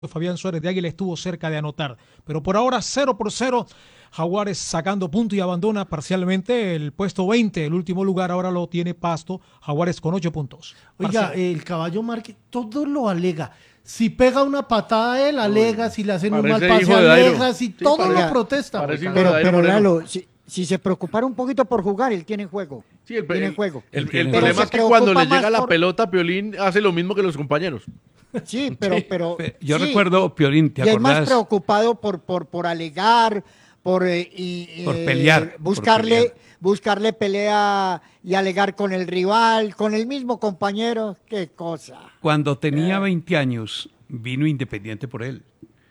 Fabián Suárez de Águila estuvo cerca de anotar, pero por ahora 0-0, Jaguares sacando punto y abandona parcialmente el puesto 20, el último lugar ahora lo tiene Pasto, Jaguares con 8 puntos. Oiga, Parcial. el caballo Márquez, todo lo alega. Si pega una patada él, alega, si le hacen un mal pase, alega, si todo lo protesta. Pero Lalo, si se preocupara un poquito por jugar, él tiene juego. Sí, el juego. El problema es que cuando le llega la pelota, Piolín hace lo mismo que los compañeros. Sí, pero yo sí, recuerdo, Piolín, ¿te y es acordás? más preocupado por alegar, por pelear. buscarle pelea y alegar con el rival, con el mismo compañero. Qué cosa. Cuando tenía 20 años, vino Independiente por él.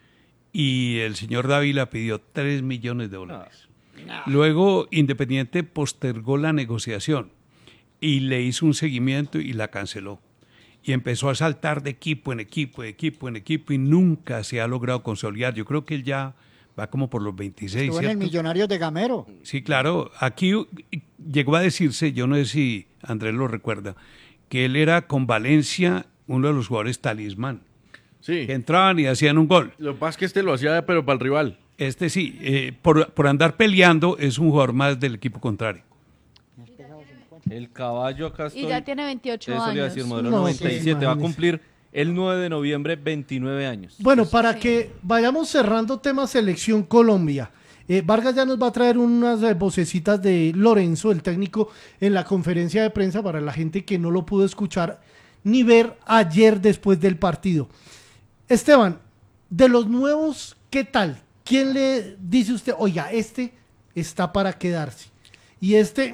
Y el señor Dávila pidió $3 millones. Luego Independiente postergó la negociación y le hizo un seguimiento y la canceló. Y empezó a saltar de equipo en equipo y nunca se ha logrado consolidar. Yo creo que él ya va como por los 26, Estuvo en el Millonarios de Gamero. Sí, claro. Aquí llegó a decirse, yo no sé si Andrés lo recuerda, que él era con Valencia uno de los jugadores talismán. Sí. Que entraban y hacían un gol. Lo que pasa es que este lo hacía, pero para el rival. Este sí, por andar peleando es un jugador más del equipo contrario. El caballo acá estoy. Y ya tiene 28 Eso años. le iba a decir, modelo No, 97. sí, Va a cumplir el 9 de noviembre 29 años. Bueno, para que vayamos cerrando tema Selección Colombia. Vargas ya nos va a traer unas vocecitas de Lorenzo, el técnico, en la conferencia de prensa para la gente que no lo pudo escuchar ni ver ayer después del partido. Esteban, de los nuevos, ¿qué tal? ¿Quién le dice usted, oiga, este está para quedarse? Y este...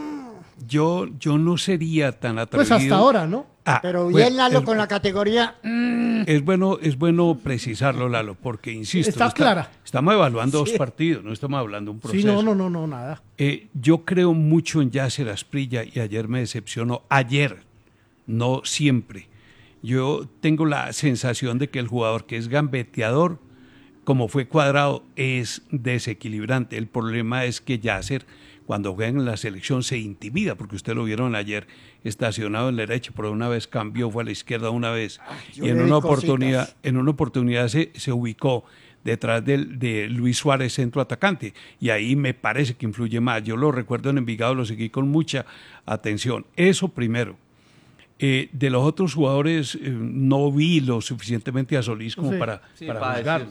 Yo no sería tan atrevido. Pues hasta ahora, ¿no? Pero bien, Lalo, con la categoría... Es bueno precisarlo, Lalo, porque, insisto, Está clara. Estamos evaluando dos partidos, no estamos hablando de un proceso. Sí, no, nada. Yo creo mucho en Yasser Asprilla y ayer me decepcionó. Ayer, no siempre. Yo tengo la sensación de que el jugador que es gambeteador, como fue Cuadrado, es desequilibrante. El problema es que Yasser, cuando juega en la selección, se intimida, porque ustedes lo vieron ayer estacionado en la derecha, pero una vez cambió, fue a la izquierda una vez, y en una oportunidad se ubicó detrás de Luis Suárez, centro atacante, y ahí me parece que influye más. Yo lo recuerdo en Envigado, lo seguí con mucha atención. Eso primero. De los otros jugadores no vi lo suficientemente a Solís como para juzgar.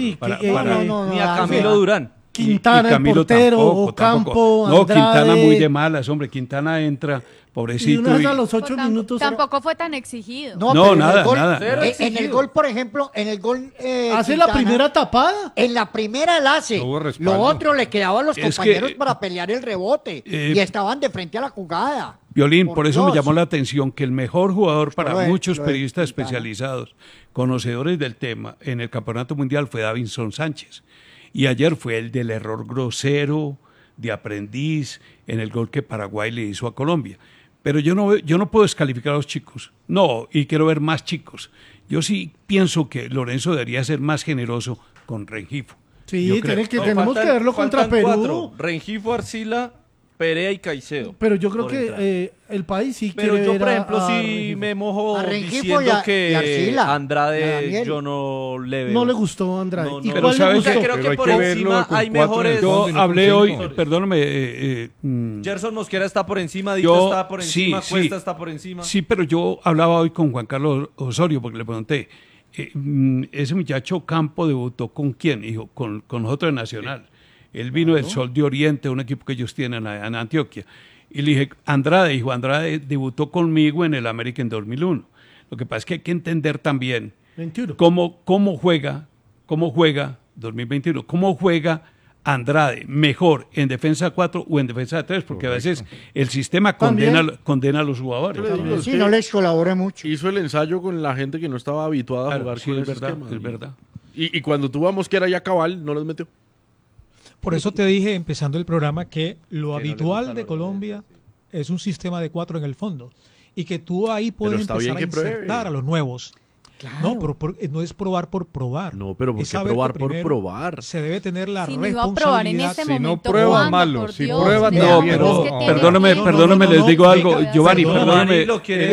Ni a Camilo Durán. Quintana, el portero, Ocampo, No, Andrade. Quintana muy de malas, hombre. Quintana entra, pobrecito. Y a los 8 minutos. Tampoco fue tan exigido. No, pero nada. En el gol, por ejemplo, hace Quintana, la primera tapada. En la primera la hace. No hubo respaldo. Lo otro le quedaba a los Es compañeros que, para pelear el rebote. Y estaban de frente a la jugada. Violín, por eso me Dios. llamó la atención que el mejor jugador para muchos lo de periodistas Quintana. especializados, conocedores del tema, en el Campeonato Mundial fue Davinson Sánchez. Y ayer fue el del error grosero de aprendiz en el gol que Paraguay le hizo a Colombia. Pero yo no puedo descalificar a los chicos. No, y quiero ver más chicos. Yo sí pienso que Lorenzo debería ser más generoso con Rengifo. Sí, Yo creo. tenemos que verlo contra Perú. 4. Rengifo, Arcila, Perea y Caicedo. Pero yo creo por que entrar. el país sí Pero quiere yo, ver por ejemplo, a sí Rengifo. me mojo A Rengifo diciendo y a que Arcila, a Andrade Daniel. yo no le veo. No le gustó a Andrade. No, ¿Y no. Pero cuál le ¿sabes gustó? qué? Creo Pero que hay por que verlo encima con hay 4 mejores. de fondo Yo y no hablé con hoy, 5. perdóname. Gerson Mosquera está por encima, Dita Yo- está por encima, sí, Cuesta sí. está por encima. Sí, pero yo hablaba hoy con Juan Carlos Osorio porque le pregunté, ese muchacho Campo debutó ¿con quién? Dijo, con nosotros en Nacional. Él vino del Sol de Oriente, un equipo que ellos tienen en Antioquia. Y le dije, Andrade, debutó conmigo en el América en 2001. Lo que pasa es que hay que entender también 21. cómo juega 2021, cómo juega Andrade mejor en defensa 4 o en defensa 3, porque a veces el sistema condena a los jugadores. Sí, no les colaboré mucho. Hizo el ensayo con la gente que no estaba habituada a Claro, jugar sí, con es ese verdad, esquema. es verdad. Y cuando tuvo a Mosquera ya cabal, no los metió. Por eso te dije, empezando el programa, que lo habitual de Colombia es un sistema de 4 en el fondo y que tú ahí puedes está bien empezar a que pruebe. insertar a los nuevos. No, pero no es probar por probar. No, pero ¿por Es qué saber que probar por primero probar? Se debe tener la Si no iba a probar en responsabilidad. este Si no momento, prueba, ¿cuándo? malo. Por Si Dios, prueba, mira, No, bien, pero es pero que tiene perdóneme, que- perdóneme, les digo algo. Giovanni, Perdóname.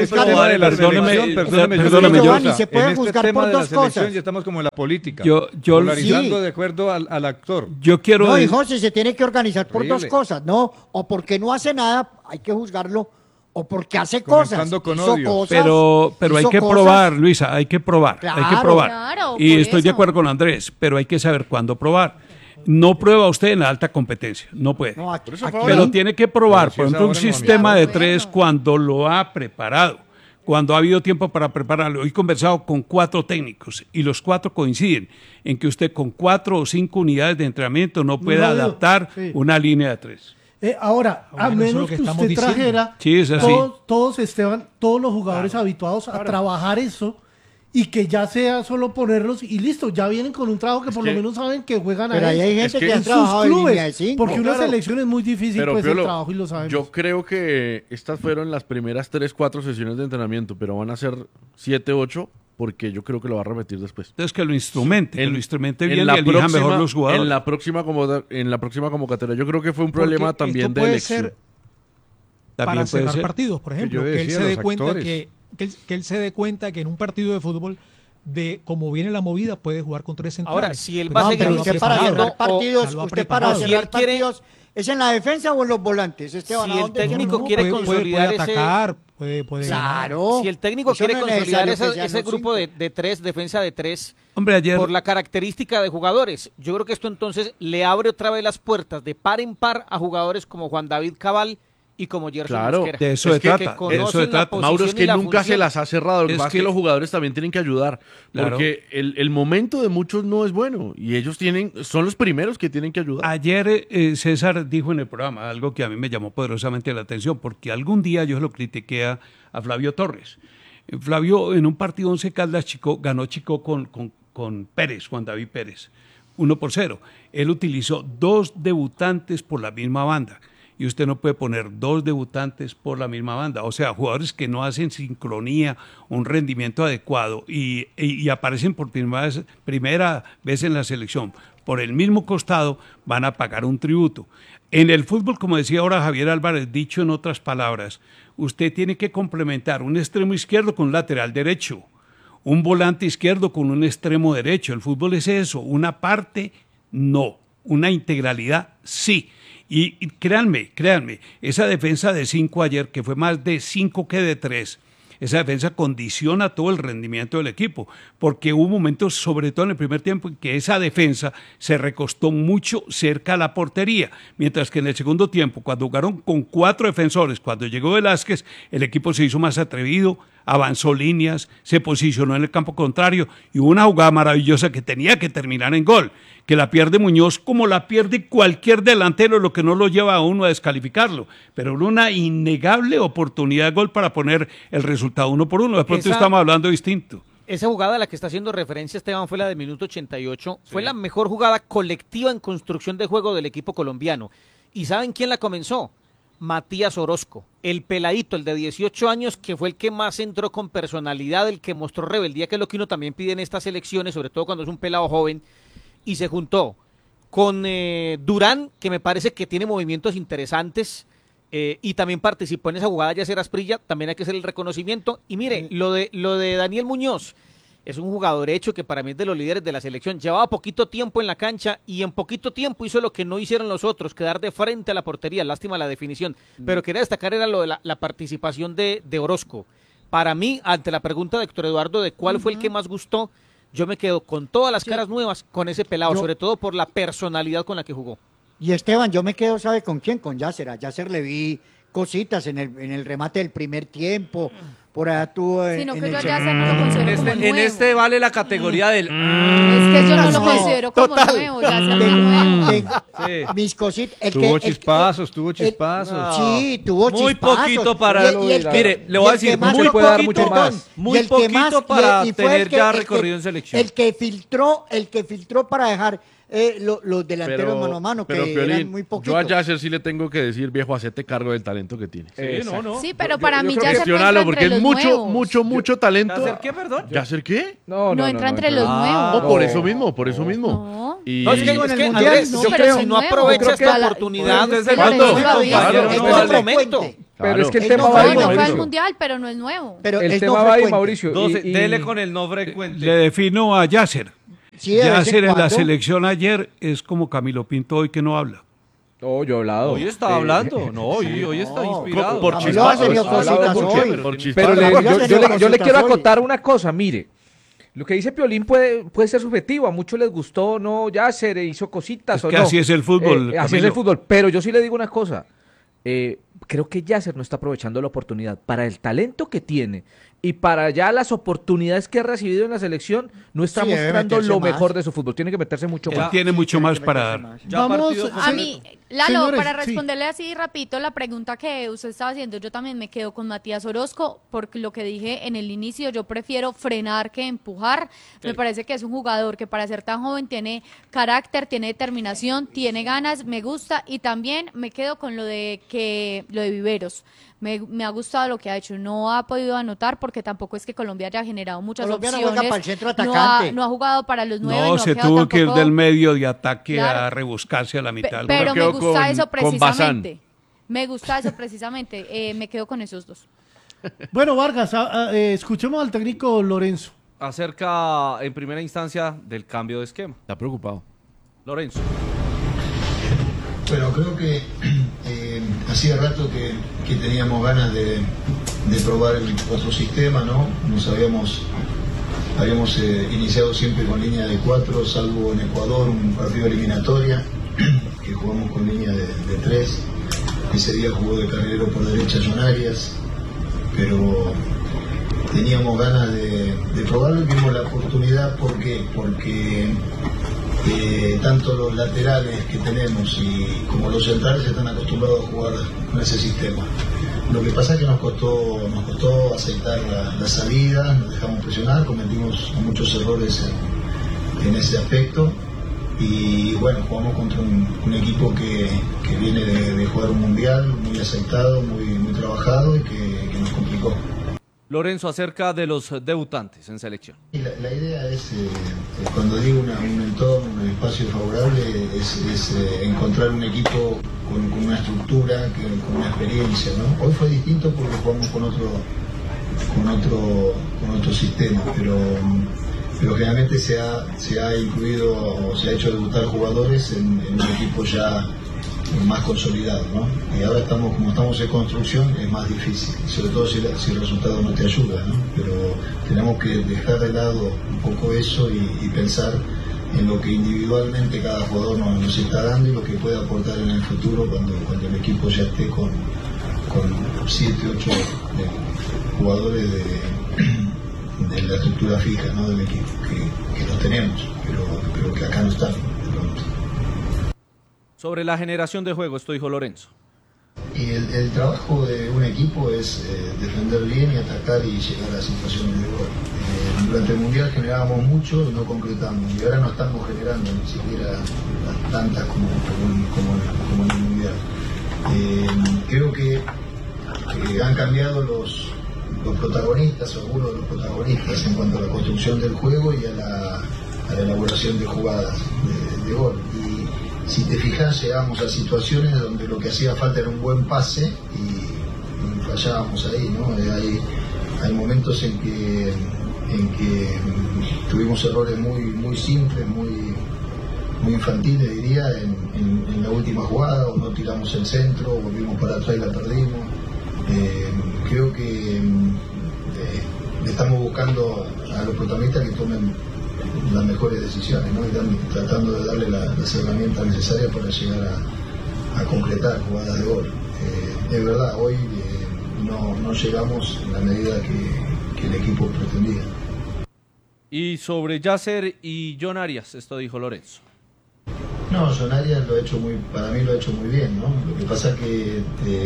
perdóneme, Giovanni, se puede en este juzgar tema por de la dos selección cosas. ya estamos como en la política. yo polarizando Sí. de acuerdo al actor. yo quiero No, y decir- José se tiene que organizar por dos Horrible. cosas, ¿no? O porque no hace nada, hay que juzgarlo, o porque hace cosas. Comenzando con hizo odio. cosas, pero hay hizo que cosas. probar, Luisa, hay que probar, hay que Claro. probar. Claro, Y por estoy de eso. acuerdo con Andrés, pero hay que saber cuándo probar. No prueba usted en la alta competencia, no puede. No, aquí- eso aquí- fue Pero tiene que probar, Pero si por es ejemplo, un ahora en el sistema momento. de tres cuando lo ha preparado, cuando ha habido tiempo para prepararlo. Hoy he conversado con 4 técnicos y los 4 coinciden en que usted con 4 o 5 unidades de entrenamiento no puede No, digo, adaptar sí. una línea de 3. Ahora, a Bueno, eso es menos lo que que estamos usted diciendo. trajera Sí, es así. todos, Esteban, todos los jugadores habituados a trabajar eso y que ya sea solo ponerlos y listo, ya vienen con un trabajo que por lo que- menos saben que juegan Pero a ahí hay eso. gente que que en ha sus trabajado en línea de clubes, 5. porque una claro. selección es muy difícil Pero, pues el Piolo, trabajo y lo sabemos. yo creo que estas fueron las primeras 3, 4 sesiones de entrenamiento, pero van a ser 7, 8, porque yo creo que lo va a repetir después. Entonces que lo instrumente, que lo instrumente bien y la elija mejor los jugadores. en la próxima convocatoria. Yo creo que fue un Porque problema esto también de puede elección. ser También para puede cerrar ser. partidos, por ejemplo, yo que él decía, se dé los cuenta actores. que él se dé cuenta que en un partido de fútbol de cómo viene la movida puede jugar con 3 centrales. Ahora, si él Pero va a no, seguir pero lo ha usted para preparado. cerrar partidos, lo ha usted para preparado. Si cerrar él quiere- partidos, ¿es en la defensa o en los volantes, Esteban? Si ¿A el dónde técnico llega? quiere puede consolidar ese- atacar, puede ganar. Claro. Si el técnico Eso quiere no es consolidar necesario que ese sean los grupo cinco. de 3, defensa de 3, Hombre, ayer por la característica de jugadores, yo creo que esto entonces le abre otra vez las puertas de par en par a jugadores como Juan David Cabal y como Gerson Claro, Mosquera. de eso Es se que trata, de conocen eso se la trata. posición Mauro, es y que la nunca se función. las ha cerrado. Lo que Es pasa es que que- los jugadores también tienen que ayudar. Claro. Porque el momento de muchos no es bueno. Y ellos son los primeros que tienen que ayudar. Ayer César dijo en el programa algo que a mí me llamó poderosamente la atención, porque algún día yo lo critiqué a Flavio Torres. Flavio en un partido 11 Caldas ganó Chico con Pérez, Juan David Pérez, 1-0. Él utilizó 2 debutantes por la misma banda. Y usted no puede poner 2 debutantes por la misma banda. O sea, jugadores que no hacen sincronía, un rendimiento adecuado y aparecen por primera vez en la selección por el mismo costado, van a pagar un tributo. En el fútbol, como decía ahora Javier Álvarez, dicho en otras palabras, usted tiene que complementar un extremo izquierdo con un lateral derecho, un volante izquierdo con un extremo derecho. El fútbol es eso, una parte no, una integralidad sí. Y créanme, esa defensa de 5 ayer, que fue más de 5 que de 3, esa defensa condiciona todo el rendimiento del equipo, porque hubo momentos, sobre todo en el primer tiempo, en que esa defensa se recostó mucho cerca a la portería, mientras que en el segundo tiempo, cuando jugaron con 4 defensores, cuando llegó Velázquez, el equipo se hizo más atrevido, avanzó líneas, se posicionó en el campo contrario y hubo una jugada maravillosa que tenía que terminar en gol, que la pierde Muñoz como la pierde cualquier delantero, lo que no lo lleva a uno a descalificarlo, pero una innegable oportunidad de gol para poner el resultado 1-1. De pronto estamos hablando distinto. Esa jugada a la que está haciendo referencia Esteban fue la del minuto 88. Fue la mejor jugada colectiva en construcción de juego del equipo colombiano. ¿Y saben quién la comenzó? Matías Orozco, el peladito, el de 18 años, que fue el que más entró con personalidad, el que mostró rebeldía, que es lo que uno también pide en estas elecciones, sobre todo cuando es un pelado joven, y se juntó con Durán, que me parece que tiene movimientos interesantes, y también participó en esa jugada Yacer Asprilla, también hay que hacer el reconocimiento. Y mire, lo de Daniel Muñoz, es un jugador hecho que para mí es de los líderes de la selección. Llevaba poquito tiempo en la cancha y en poquito tiempo hizo lo que no hicieron los otros, quedar de frente a la portería. Lástima la definición. Pero quería destacar era lo de la participación de Orozco. Para mí, ante la pregunta de Héctor Eduardo de cuál fue el que más gustó, yo me quedo con todas las caras nuevas con ese pelado, sobre todo por la personalidad con la que jugó. Y Esteban, yo me quedo, ¿sabe con quién? Con Yacer. A Yacer le vi cositas en el remate del primer tiempo. Por allá tuvo Sino que el yo a segundo. Yacer no lo considero como nuevo. En este vale la categoría del... Es que yo no lo No, considero como total. nuevo, Yacer no es nuevo. Sí. Mis cositas. Tuvo chispazos, tuvo chispazos. Sí, tuvo Muy chispazos. poquito para... Mire, le voy a decir, muy poquito para tener ya recorrido en selección. El que filtró para dejar los delanteros mano a mano, que pero eran Piolín, muy yo poquitos. a Yasser sí le tengo que decir, viejo, hacete cargo del talento que tiene. Sí, pero para mí creo que Yacer no gestionalo, entra porque entre es los nuevos. mucho talento. ¿Yasser qué, perdón? ¿Yasser qué? No entra entre los No, nuevos. por eso mismo. No. Y... No, es que Andrés, no, yo pero creo es si no nuevo. aprovecha Yo creo esta que oportunidad, Desde ¿cuándo? Claro, este no es el vale. momento. Pero es que el Él tema no va fue, ahí, No fue al Mauricio. mundial, pero no es nuevo. Pero El es tema no va ahí, frecuente. Mauricio. Dele con el no frecuente. Le defino a Yasser. Sí, de vez en Yasser en la cuando. selección ayer es como Camilo Pinto hoy que no habla. No, yo he hablado. Hoy está hablando, no, hoy está inspirado. Por Camilo ha tenido cositas hoy. Por Pero chispazos. yo le quiero acotar una cosa, mire. Lo que dice Piolín puede ser subjetivo, a muchos les gustó, no, ya se hizo cositas Es o que no. así es el fútbol, así es Camilo. el fútbol, pero yo sí le digo una cosa, creo que Yasser no está aprovechando la oportunidad para el talento que tiene y para ya las oportunidades que ha recibido en la selección, no está Sí, debe mostrando meterse lo más. mejor de su fútbol, tiene que meterse mucho Él más. tiene mucho Tiene más que para meterse dar. más. Ya Vamos, partido- A mí, Lalo, señores, para sí. responderle así rapidito la pregunta que usted estaba haciendo, yo también me quedo con Matías Orozco, porque lo que dije en el inicio, yo prefiero frenar que empujar. Me parece que es un jugador que para ser tan joven tiene carácter, tiene determinación, tiene ganas, me gusta, y también me quedo con lo de Viveros. Me ha gustado lo que ha hecho. No ha podido anotar porque tampoco es que Colombia haya generado muchas Colombia no opciones. juega para el centro No atacante. no ha jugado para los 9. No, se ha quedado tuvo que ir tampoco- del medio de ataque Claro. a rebuscarse a la mitad. del Pero campo. me quedo gusta con- eso con Bazán. precisamente. Me gusta eso precisamente. Me quedo con esos dos. Bueno, Vargas, escuchemos al técnico Lorenzo. Acerca en primera instancia del cambio de esquema. Está preocupado. Lorenzo. Bueno, creo que hacía rato que teníamos ganas de probar otro sistema, ¿no? Habíamos iniciado siempre con línea de 4, salvo en Ecuador, un partido eliminatoria, que jugamos con línea de 3. Ese día jugó de carrilero por derecha John Arias, pero teníamos ganas de probarlo y vimos la oportunidad. ¿Por qué? Porque tanto los laterales que tenemos como los centrales están acostumbrados a jugar con ese sistema. Lo que pasa es que nos costó aceitar la salida, nos dejamos presionar, cometimos muchos errores en ese aspecto y bueno, jugamos contra un equipo que viene de jugar un mundial, muy aceitado, muy trabajado y que nos complicó. Lorenzo, acerca de los debutantes en selección. Y la idea es, cuando digo un entorno, un espacio favorable, es encontrar un equipo con una estructura, con una experiencia, ¿no? Hoy fue distinto porque jugamos con otro sistema, pero generalmente se ha incluido o se ha hecho debutar jugadores en un equipo ya más consolidado, ¿no? Y ahora como estamos en construcción, es más difícil, sobre todo si el resultado no te ayuda, ¿no? Pero tenemos que dejar de lado un poco eso y pensar en lo que individualmente cada jugador nos está dando y lo que puede aportar en el futuro cuando el equipo ya esté con 7, 8 jugadores de la estructura fija, ¿no? Del equipo, que los tenemos, pero que acá no están. Sobre la generación de juego, esto dijo Lorenzo. Y el trabajo de un equipo es defender bien y atacar y llegar a situaciones de gol. Durante el Mundial generábamos mucho y no concretamos. Y ahora no estamos generando ni siquiera tantas como en el Mundial. Creo que han cambiado los protagonistas, algunos de los protagonistas en cuanto a la construcción del juego y a la elaboración de jugadas de gol. Y si te fijas, llegamos a situaciones donde lo que hacía falta era un buen pase y fallábamos ahí, ¿no? Hay momentos en que tuvimos errores muy simples, muy infantiles, diría, en la última jugada, o no tiramos el centro, o volvimos para atrás y la perdimos. Creo que estamos buscando a los protagonistas que tomen las mejores decisiones, ¿no? Y tratando de darle las herramientas necesarias para llegar a concretar jugadas de gol. Es verdad, hoy no llegamos en la medida que el equipo pretendía. Y sobre Yasser y John Arias, esto dijo Lorenzo. No, John Arias para mí lo ha hecho muy bien, ¿no? Lo que pasa que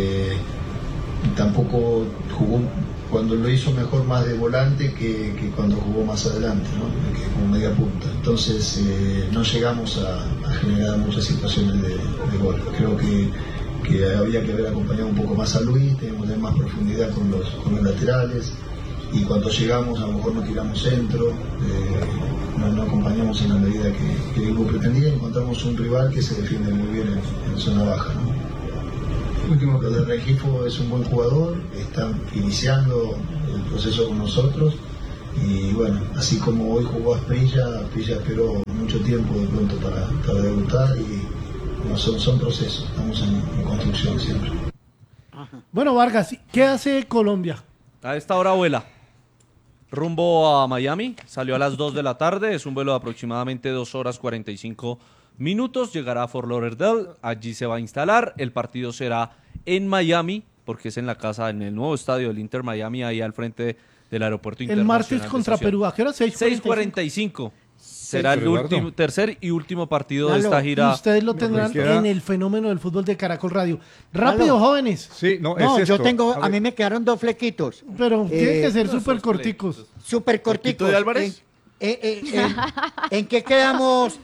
tampoco jugó, cuando lo hizo mejor, más de volante que cuando jugó más adelante, ¿no? Que como media punta. Entonces no llegamos a generar muchas situaciones de gol. Creo que que había que haber acompañado un poco más a Luis, teníamos que tener más profundidad con los laterales, y cuando llegamos a lo mejor no tiramos centro, no acompañamos en la medida que el grupo pretendía, y encontramos un rival que se defiende muy bien en zona baja, ¿no? Último, que de Rengifo es un buen jugador, está iniciando el proceso con nosotros, y bueno, así como hoy jugó Asprilla esperó mucho tiempo de pronto para debutar, y bueno, son procesos, estamos en construcción siempre. Bueno, Vargas, ¿qué hace Colombia? A esta hora vuela rumbo a Miami, salió a las 2 de la tarde, es un vuelo de aproximadamente 2 horas 45 minutos, llegará a Fort Lauderdale, allí se va a instalar, el partido será en Miami, porque es en la casa, en el nuevo estadio del Inter Miami, ahí al frente del aeropuerto internacional. El martes contra Perú, ¿a qué hora? 6:45. Será el tercer y último partido de esta gira. Ustedes lo tendrán en el fenómeno del fútbol de Caracol Radio. Rápido, jóvenes. Sí, yo tengo, a mí me quedaron 2 flequitos. Pero tienen que ser súper corticos. Súper corticos. ¿De Álvarez? ¿En qué quedamos,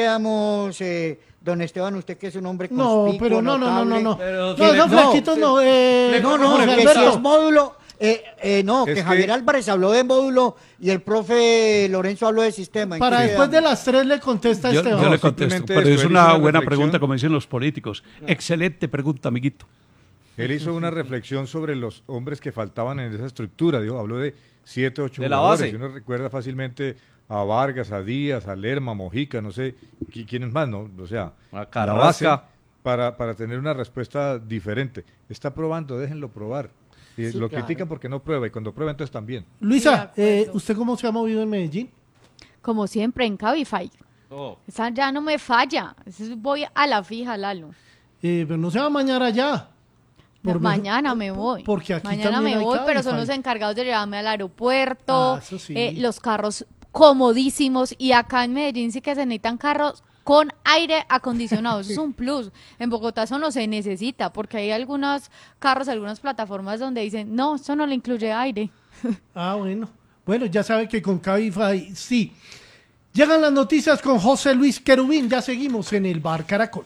don Esteban, usted que es un hombre conspicuo? No, pero no. No, flequitos no. Que si es módulo... que Javier Álvarez habló de módulo y el profe Lorenzo habló de sistema. Para después de las 3 le contesta Esteban. Yo le contesto, pero es una buena pregunta, como dicen los políticos. Excelente pregunta, amiguito. Él hizo una reflexión sobre los hombres que faltaban en esa estructura. Habló de 7, 8 de la jugadores. base. Uno recuerda fácilmente a Vargas, a Díaz, a Lerma, a Mojica, no sé quiénes más, ¿no? O sea, a Carabasca. Para tener una respuesta diferente. Está probando, déjenlo probar. Y lo critican porque no prueba, y cuando prueba entonces también. Luisa, ¿usted cómo se ha movido en Medellín? Como siempre, en Cabify. Esa ya no me falla. Voy a la fija, Lalo. Pero no se va a mañana allá. Mañana me voy. Porque aquí mañana también me voy, hay pero son Cabify. los encargados de llevarme al aeropuerto. Eso sí. Los carros comodísimos. Y acá en Medellín sí que se necesitan carros con aire acondicionado, eso es un plus. En Bogotá eso no se necesita, porque hay algunos carros, algunas plataformas donde dicen, no, eso no le incluye aire. Bueno. Bueno, ya saben que con Cabify sí. Llegan las noticias con José Luis Querubín, ya seguimos en el Bar Caracol.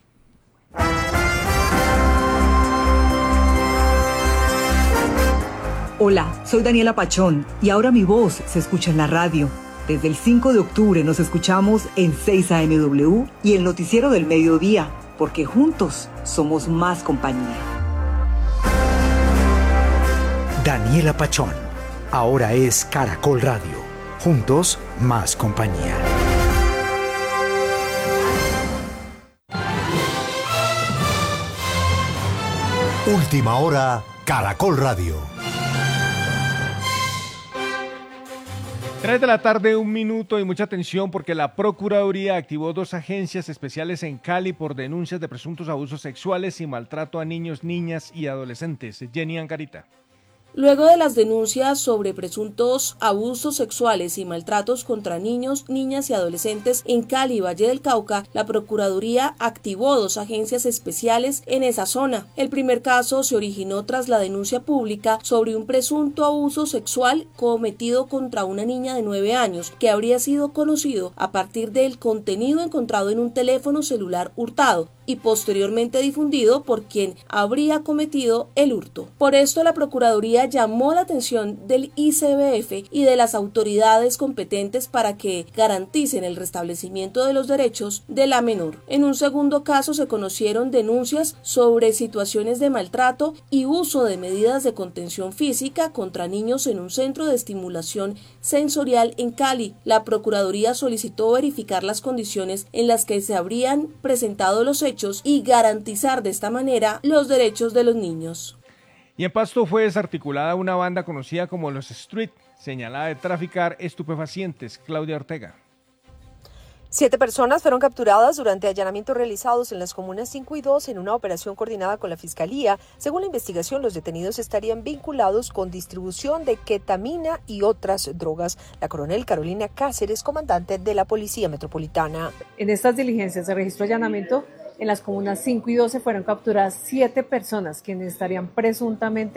Hola, soy Daniela Pachón y ahora mi voz se escucha en la radio. Desde el 5 de octubre nos escuchamos en 6 AMW y el Noticiero del Mediodía, porque juntos somos más compañía. Daniela Pachón, ahora es Caracol Radio. Juntos, más compañía. Última hora, Caracol Radio. 3 de la tarde, 1 minuto, y mucha atención porque la Procuraduría activó 2 agencias especiales en Cali por denuncias de presuntos abusos sexuales y maltrato a niños, niñas y adolescentes. Jenny Angarita. Luego de las denuncias sobre presuntos abusos sexuales y maltratos contra niños, niñas y adolescentes en Cali y Valle del Cauca, la Procuraduría activó 2 agencias especiales en esa zona. El primer caso se originó tras la denuncia pública sobre un presunto abuso sexual cometido contra una niña de 9 años, que habría sido conocido a partir del contenido encontrado en un teléfono celular hurtado y posteriormente difundido por quien habría cometido el hurto. Por esto, la Procuraduría llamó la atención del ICBF y de las autoridades competentes para que garanticen el restablecimiento de los derechos de la menor. En un segundo caso se conocieron denuncias sobre situaciones de maltrato y uso de medidas de contención física contra niños en un centro de estimulación sensorial en Cali. La Procuraduría solicitó verificar las condiciones en las que se habrían presentado los hechos y garantizar de esta manera los derechos de los niños. Y en Pasto fue desarticulada una banda conocida como los Street, señalada de traficar estupefacientes. Claudia Ortega. 7 personas fueron capturadas durante allanamientos realizados en las comunas 5 y 2 en una operación coordinada con la Fiscalía. Según la investigación, los detenidos estarían vinculados con distribución de ketamina y otras drogas. La coronel Carolina Cáceres, comandante de la Policía Metropolitana. En estas diligencias se registró allanamiento en las comunas 5 y 12, fueron capturadas 7 personas quienes estarían presuntamente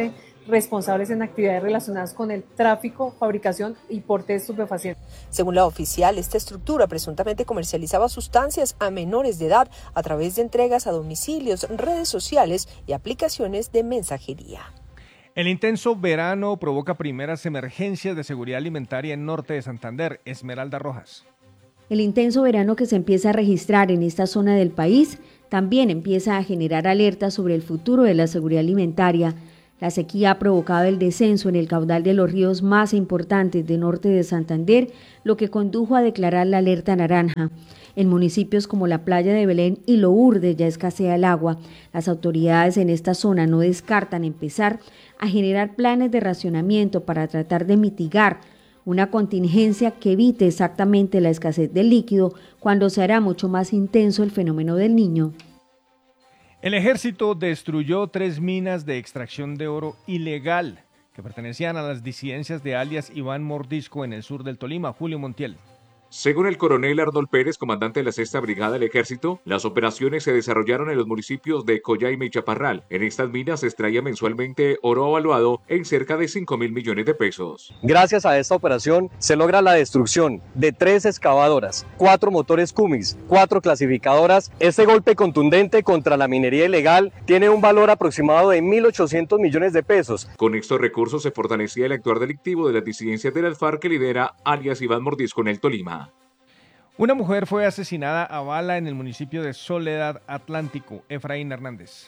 responsables en actividades relacionadas con el tráfico, fabricación y porte de estupefacientes. Según la oficial, esta estructura presuntamente comercializaba sustancias a menores de edad a través de entregas a domicilios, redes sociales y aplicaciones de mensajería. El intenso verano provoca primeras emergencias de seguridad alimentaria en norte de Santander. Esmeralda Rojas. El intenso verano que se empieza a registrar en esta zona del país también empieza a generar alertas sobre el futuro de la seguridad alimentaria. La sequía ha provocado el descenso en el caudal de los ríos más importantes de norte de Santander, lo que condujo a declarar la alerta naranja. En municipios como la Playa de Belén y Lourdes ya escasea el agua. Las autoridades en esta zona no descartan empezar a generar planes de racionamiento para tratar de mitigar una contingencia que evite exactamente la escasez del líquido cuando se hará mucho más intenso el fenómeno del Niño. El ejército destruyó 3 minas de extracción de oro ilegal que pertenecían a las disidencias de alias Iván Mordisco en el sur del Tolima. Julio Montiel. Según el coronel Arnold Pérez, comandante de la 6ª Brigada del Ejército, las operaciones se desarrollaron en los municipios de Coyaima y Chaparral. En estas minas se extraía mensualmente oro evaluado en cerca de 5.000 millones de pesos. Gracias a esta operación se logra la destrucción de 3 excavadoras, 4 motores Cummins, 4 clasificadoras. Este golpe contundente contra la minería ilegal tiene un valor aproximado de 1.800 millones de pesos. Con estos recursos se fortalecía el actuar delictivo de las disidencias de las FARC que lidera alias Iván Mordisco en el Tolima. Una mujer fue asesinada a bala en el municipio de Soledad Atlántico. Efraín Hernández.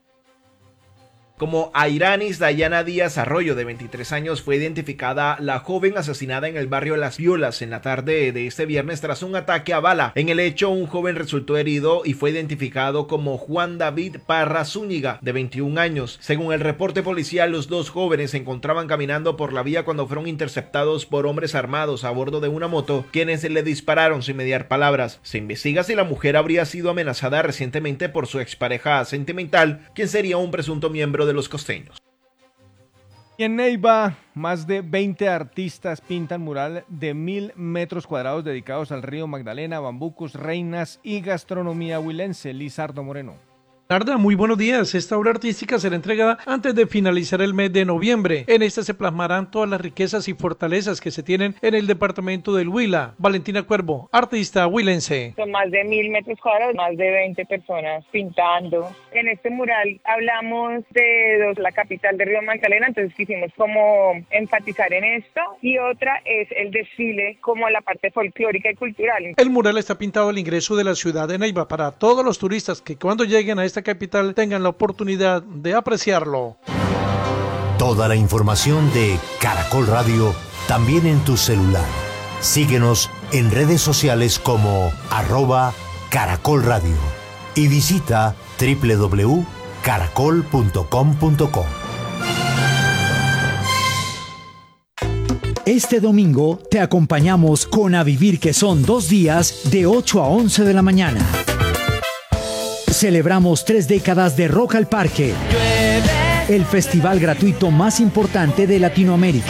Como Airanis Dayana Díaz Arroyo, de 23 años, fue identificada la joven asesinada en el barrio Las Violas en la tarde de este viernes tras un ataque a bala. En el hecho, un joven resultó herido y fue identificado como Juan David Parra Zúñiga, de 21 años. Según el reporte policial, los 2 jóvenes se encontraban caminando por la vía cuando fueron interceptados por hombres armados a bordo de una moto, quienes le dispararon sin mediar palabras. Se investiga si la mujer habría sido amenazada recientemente por su expareja sentimental, quien sería un presunto miembro de los costeños. Y en Neiva, más de 20 artistas pintan mural de 1.000 metros cuadrados dedicados al río Magdalena, bambucos, reinas y gastronomía huilense. Lizardo Moreno. Arda, muy buenos días. Esta obra artística será entregada antes de finalizar el mes de noviembre. En esta se plasmarán todas las riquezas y fortalezas que se tienen en el departamento del Huila. Valentina Cuervo, artista huilense. Son más de 1.000 metros cuadrados, más de 20 personas pintando. En este mural hablamos de la capital de Río Magdalena, entonces quisimos como enfatizar en esto. Y otra es el desfile, como la parte folclórica y cultural. El mural está pintado al ingreso de la ciudad de Neiva para todos los turistas que cuando lleguen a esta capital tengan la oportunidad de apreciarlo. Toda la información de Caracol Radio también en tu celular. Síguenos en redes sociales como @Caracol Radio y visita www.caracol.com.co. Este domingo te acompañamos con A Vivir, que son 2 días de 8 a 11 de la mañana. Celebramos 3 décadas de Rock al Parque, el festival gratuito más importante de Latinoamérica.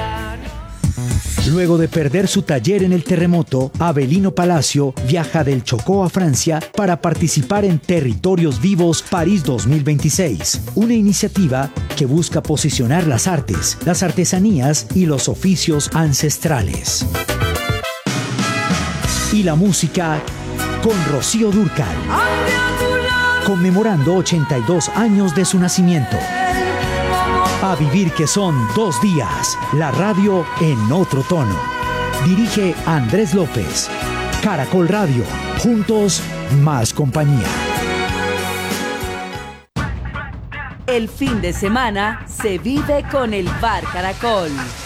Luego de perder su taller en el terremoto, Abelino Palacio viaja del Chocó a Francia para participar en Territorios Vivos París 2026, una iniciativa que busca posicionar las artes, las artesanías y los oficios ancestrales. Y la música con Rocío Dúrcal, conmemorando 82 años de su nacimiento. A Vivir, que son 2 días, la radio en otro tono. Dirige Andrés López. Caracol Radio, juntos más compañía. El fin de semana se vive con el Bar Caracol.